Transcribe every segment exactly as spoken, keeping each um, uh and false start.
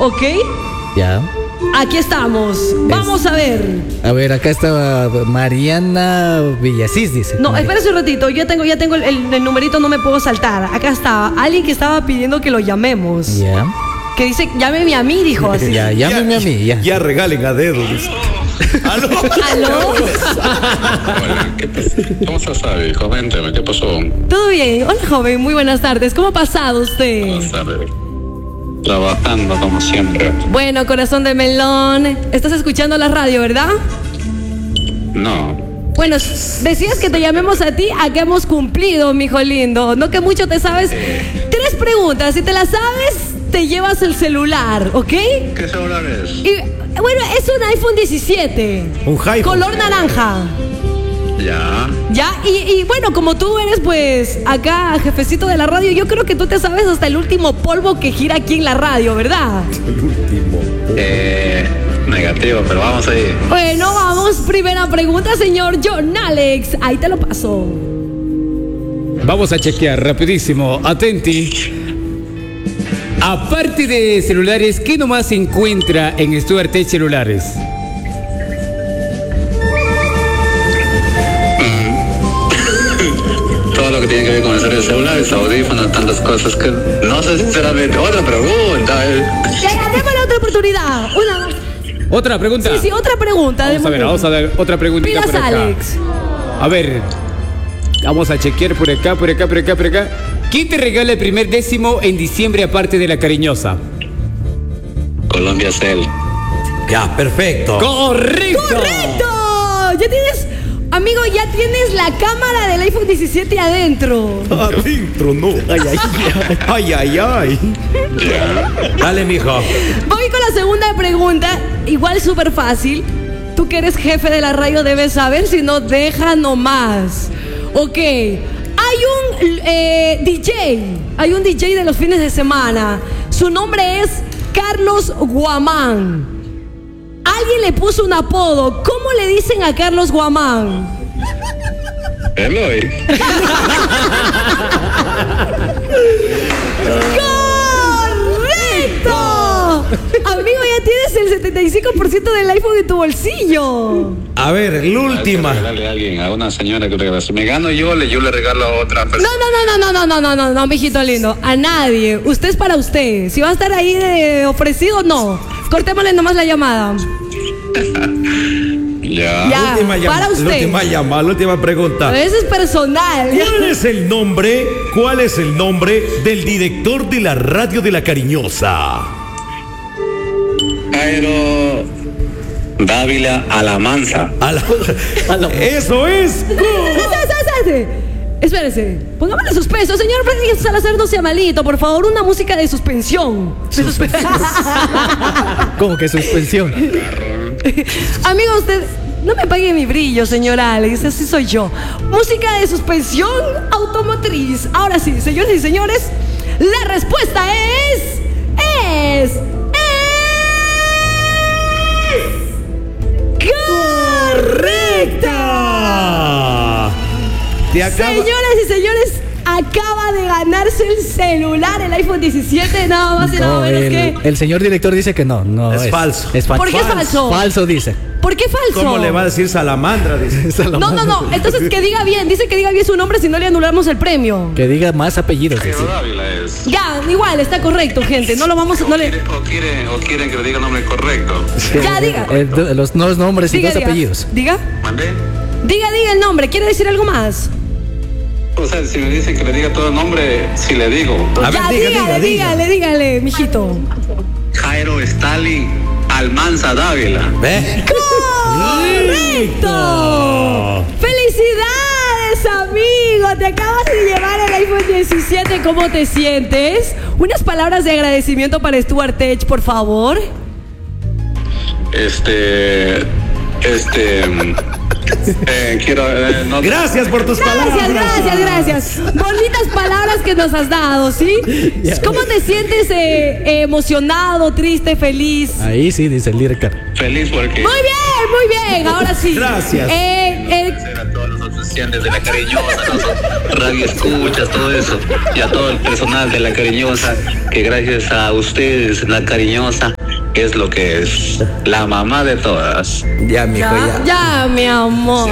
¿ok? Ya. Aquí estamos. Vamos a ver. A ver, acá está Mariana Villasís, dice. No, María. espérese un ratito. Ya tengo, ya tengo el, el, el numerito, no me puedo saltar. Acá está. Alguien que estaba pidiendo que lo llamemos. Ya. Que dice, llámeme a mí, dijo así. Ya, llámeme a mí, ya. Ya regalen a dedo, dice. ¿Aló? ¿Aló? Hola, ¿qué pasó? ¿Cómo estás, Abby? Coméntame, ¿qué pasó? Todo bien. Hola, joven. Muy buenas tardes. ¿Cómo ha pasado usted? Buenas tardes. Trabajando como siempre. Bueno, corazón de melón. Estás escuchando la radio, ¿verdad? No. Bueno, decías que te llamemos a ti, a que hemos cumplido, mijo lindo. No que mucho te sabes. Tres preguntas. Si te las sabes, te llevas el celular, ¿ok? ¿Qué celular es? Y, bueno, es un iPhone diecisiete. Un iPhone. Color naranja. Ya. Ya, y, y bueno, como tú eres pues acá jefecito de la radio, yo creo que tú te sabes hasta el último polvo que gira aquí en la radio, ¿verdad? El último. Eh, negativo, pero vamos ahí. Bueno, vamos, primera pregunta, señor John Alex. Ahí te lo paso. Vamos a chequear rapidísimo. Atenti. Aparte de celulares, ¿qué nomás se encuentra en Stuart Tech Celulares? Todo lo que tiene que ver con el celulares, audífonos, tantas cosas que no sé sinceramente. Otra pregunta. eh. Ya, ya, démosle otra oportunidad. Una más. ¿Otra pregunta? Sí, sí, otra pregunta. Vamos a ver, vamos a dar otra preguntita Pilas, por acá. Alex. A ver, vamos a chequear por acá, por acá, por acá, por acá. ¿Quién te regala el primer décimo en diciembre aparte de la cariñosa? Colombia Cell. Ya, perfecto. ¡Correcto! ¡Correcto! Ya tienes, amigo, ya tienes la cámara del iPhone diecisiete adentro. Adentro, no. Ay, ay, ay. Ay, ay, ay. Ya. Dale, mijo. Voy con la segunda pregunta, igual súper fácil. Tú que eres jefe de la radio debes saber, si no, deja nomás. Ok, hay un eh, D J, hay un D J de los fines de semana. Su nombre es Carlos Guamán. Alguien le puso un apodo. ¿Cómo le dicen a Carlos Guamán? Eloy. ¡Correcto! Amigo, ya tienes el setenta y cinco por ciento del iPhone en tu bolsillo. A ver, la última. Hay que regalarle a alguien, a una señora que regala. Si me gano yo, le, yo le regalo a otra No, persona. no, no, no, no, no, no, no, no, mijito lindo. A nadie. Usted es para usted. Si va a estar ahí de ofrecido, no. Cortémosle nomás la llamada. Ya. Ya, La última llama- para usted. La última llamada, la última pregunta. Eso es personal. ¿Cuál es el nombre? ¿Cuál es el nombre del director de la radio de La Cariñosa? Jairo Dávila Alamanza. A la- a la- Eso es. Espérese, espérese. Pongámosle suspenso. Señor Freddy Salazar, no sea malito. Por favor, una música de suspensión. De suspensión. ¿Cómo que suspensión? Amigo, usted no me pague mi brillo, señor Alex. Así soy yo. Música de suspensión automotriz. Ahora sí, señores y señores, la respuesta es... Es... Es... ¡Correcta! Te acaba- Señoras y señores, acaba de ganarse el celular, el iPhone diecisiete, nada más y nada No, menos el, que... el señor director dice que no, no Es falso. Es falso. ¿Por qué es falso? Falso dice. ¿Por qué falso? ¿Cómo le va a decir salamandra? Dice. No, no, no. Entonces que diga bien. Dice que diga bien su nombre, si no le anulamos el premio. Que diga más apellidos. dice. Jairo Dávila es. Ya, igual, está correcto, gente. No lo vamos a... No le... O quieren, o quieren que le diga el nombre correcto. Ya, diga. Eh, do- los dos nombres y Diga, dos diga. apellidos. Diga. ¿Mandé? Diga, diga el nombre. ¿Quiere decir algo más? O sea, si me dicen que le diga todo el nombre, si le digo. A ver, Ya, diga, dígale, diga, diga. dígale, dígale, mijito. Jairo Stalin Almanza Dávila. ¿Ve? ¡Correcto! ¡Felicidades, amigo! Te acabas de llevar el iPhone diecisiete. ¿Cómo te sientes? Unas palabras de agradecimiento para Stuart Tech, por favor. Este. Este. eh, quiero. eh, no- Gracias por tus Gracias, palabras. gracias, gracias. Bonitas palabras que nos has dado, ¿sí? ¿Cómo te sientes eh, eh, emocionado, triste, feliz? Ahí sí dice el director. Feliz porque. Muy bien, muy bien. Ahora sí. Gracias. Eh, eh, A todos los asistentes de La Cariñosa, los radio escuchas, todo eso, y a todo el personal de La Cariñosa, que gracias a ustedes, La Cariñosa, ¿qué es lo que es? La mamá de todas. Ya, mijo, Ya, ya. ya, mi amor.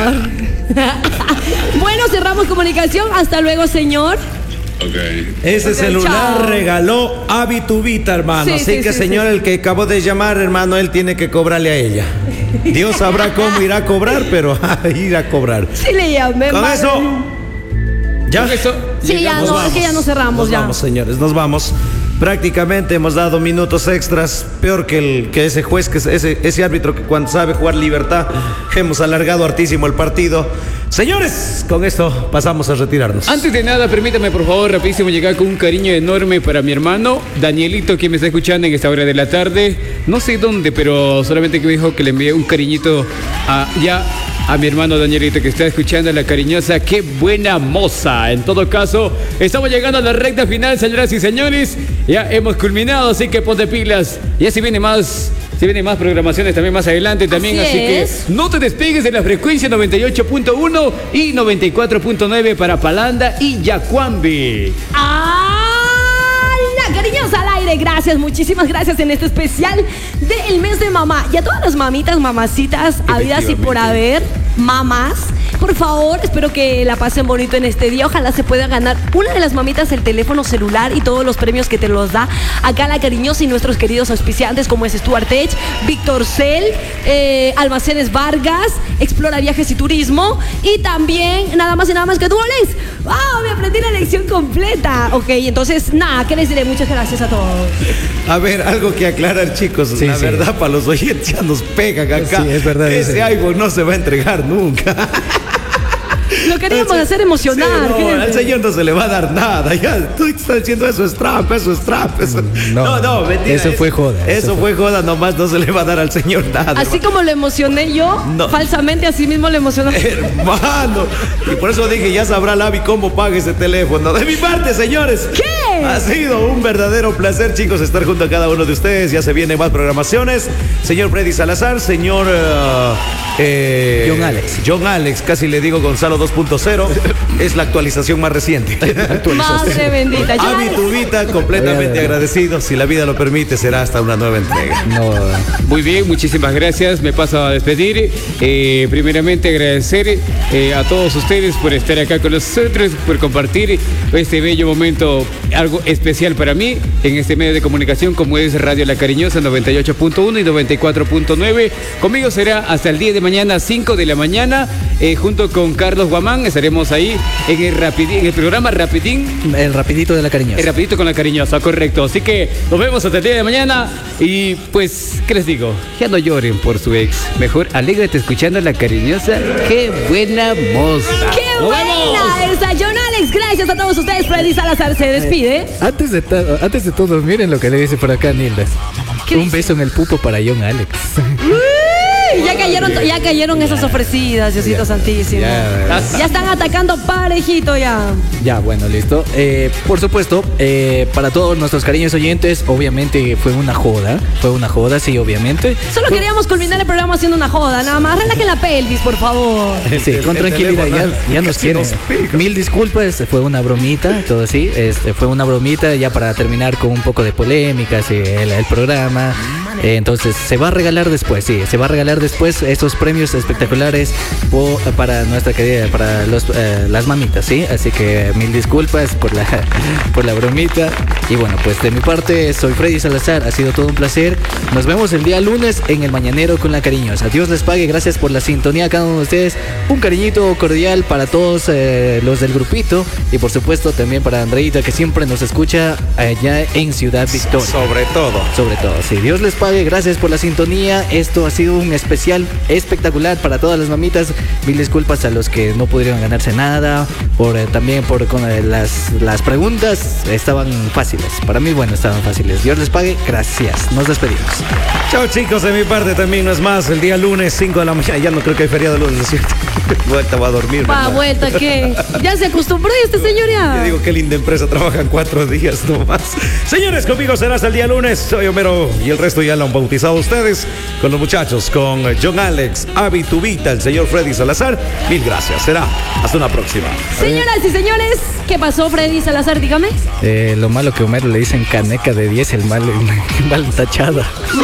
Bueno, cerramos comunicación. Hasta luego, señor. Ok. Ese Ok, celular chao. regaló Abitubita, hermano. Sí, Así sí, que, sí, señor, sí. el que acabó de llamar, hermano, él tiene que cobrarle a ella. Dios sabrá cómo irá a cobrar, pero irá a cobrar. Sí le llamé. Con madre. eso, ya. Con eso, Sí, ya llegamos. no, es que ya nos cerramos, Nos ya. vamos, señores, nos vamos. Prácticamente hemos dado minutos extras, peor que, el, que ese juez, que ese, ese árbitro que cuando sabe jugar libertad, hemos alargado hartísimo el partido. Señores, con esto pasamos a retirarnos. Antes de nada, permítame por favor rapidísimo llegar con un cariño enorme para mi hermano Danielito, que me está escuchando en esta hora de la tarde. No sé dónde, pero solamente que me dijo que le envié un cariñito a, ya a mi hermano Danielito, que está escuchando a la cariñosa. ¡Qué buena moza! En todo caso, estamos llegando a la recta final, señoras y señores. Ya hemos culminado, así que ponte pilas. Ya se viene más... Se vienen más programaciones también más adelante también, Así así, es. que no te despegues de la frecuencia noventa y ocho punto uno y noventa y cuatro punto nueve para Palanda y Yacuambi. ¡Ah! La cariñosa al aire, gracias, muchísimas gracias en este especial del mes de mamá. Y a todas las mamitas, mamacitas, habidas y por haber, mamás, por favor, espero que la pasen bonito en este día. Ojalá se pueda ganar una de las mamitas el teléfono celular y todos los premios que te los da acá la cariñosa y nuestros queridos auspiciantes como es Stuart Tech, Víctor Cel, eh, Almacenes Vargas, Explora Viajes y Turismo y también nada más y nada más que Duolingo. ¡Wow! Me aprendí la lección completa. Ok, entonces nada, ¿qué les diré? Muchas gracias a todos. A ver, algo que aclarar, chicos. Sí, la sí. verdad, para los oyentes ya nos pegan acá. Sí, es verdad, Ese sí. iPhone no se va a entregar nunca. Lo queríamos hacer emocionar. Sí, no, gente. al señor no se le va a dar nada. Ya, tú estás diciendo eso es trampa, eso es trampa. Eso... No, No, no, mentira. eso fue joda, Eso, eso fue joda, nomás no se le va a dar al señor nada. Así como lo emocioné yo, No. falsamente así mismo lo emocionó. Hermano, y por eso dije, ya sabrá Lavi cómo paga ese teléfono. De mi parte, señores. ¿Qué? Ha sido un verdadero placer, chicos, estar junto a cada uno de ustedes. Ya se vienen más programaciones. Señor Freddy Salazar, señor... eh, eh, John Alex. John Alex, casi le digo Gonzalo dos punto cero. Es la actualización más reciente. Madre bendita. Ya- Avi Tubita, completamente agradecido. Si la vida lo permite, será hasta una nueva entrega. No, Muy bien, muchísimas gracias. Me paso a despedir. Eh, primeramente agradecer eh, a todos ustedes por estar acá con nosotros, por compartir este bello momento, algo especial para mí en este medio de comunicación como es Radio La Cariñosa noventa y ocho punto uno y noventa y cuatro punto nueve. Conmigo será hasta el día de mañana, cinco de la mañana, eh, junto con Carlos Guamán. Estaremos ahí en el, rapidín, en el programa Rapidín. el rapidito de la cariñosa. El rapidito con la cariñosa, correcto. Así que nos vemos hasta el día de mañana. Y pues, ¿qué les digo? Ya no lloren por su ex. Mejor alégrate escuchando a la cariñosa. ¡Qué buena moza! ¡Qué ¡Nos vemos! buena! Esa John Alex, gracias a todos ustedes. Freddy Salazar se despide. Antes de, to- antes de todo, miren lo que le dice por acá Nilda. ¿Qué Un dice? beso en el pupo para John Alex. Uy, ya cayeron, ya cayeron esas ofrecidas, Diosito Ya, Santísimo. ya. Ya están atacando parejito ya. Ya, bueno, listo. Eh, por supuesto, eh, para todos nuestros cariños oyentes, obviamente fue una joda. Fue una joda, sí, obviamente. Solo queríamos culminar el programa haciendo una joda, nada más. Relajen la pelvis, por favor. Sí, El- con el tranquilidad, teléfono, ya, ya nos casi quieren. nos pega. Mil disculpas, fue una bromita, todo así. Este, fue una bromita ya para terminar con un poco de polémicas y el, el programa. Eh, entonces, se va a regalar después, sí, se va a regalar después esos premios espectaculares po- para nuestra querida, para los, eh, las mamitas, sí. Así que mil disculpas por la, por la bromita. Y bueno, pues de mi parte, soy Freddy Salazar, ha sido todo un placer. Nos vemos el día lunes en el Mañanero con la Cariñosa. Dios les pague, gracias por la sintonía a cada uno de ustedes. Un cariñito cordial para todos eh, los del grupito y por supuesto también para Andreita que siempre nos escucha allá en Ciudad Victoria. Sobre todo. Sobre todo, sí. Dios les pague, gracias por la sintonía. Esto ha sido un especial espectacular para todas las mamitas. Mil disculpas a los que no pudieron ganarse nada. Por eh, también por con, eh, las, las preguntas estaban fáciles. Para mí, bueno, estaban fáciles. Dios les pague, gracias. Nos despedimos. Chao, chicos, de mi parte también no es más. El día lunes, cinco de la mañana. Ya no creo que hay feriado lunes, ¿no es cierto? Vuelta, va a dormir. Va, ¿verdad? vuelta, ¿qué? Ya se acostumbró este señor ya. Yo digo qué linda empresa, trabajan cuatro días nomás. Señores, conmigo será hasta el día lunes. Soy Homero y el resto ya lo han bautizado ustedes. Con los muchachos, con John Alex, Avi Tubita, el señor Freddy Salazar. Mil gracias. Será hasta una próxima. Señoras y señores, ¿qué pasó, Freddy Salazar? Dígame. Eh, lo malo que Homero le dicen caneca de diez, el mal, el mal tachada.